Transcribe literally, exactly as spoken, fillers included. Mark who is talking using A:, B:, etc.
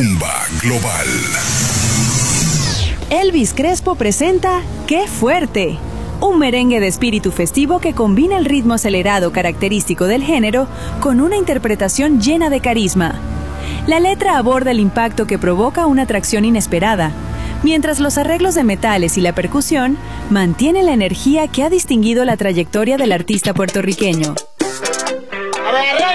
A: Rumba Global.
B: Elvis Crespo presenta ¡Qué fuerte! Un merengue de espíritu festivo que combina el ritmo acelerado característico del género con una interpretación llena de carisma. La letra aborda el impacto que provoca una atracción inesperada, mientras los arreglos de metales y la percusión mantienen la energía que ha distinguido la trayectoria del artista puertorriqueño.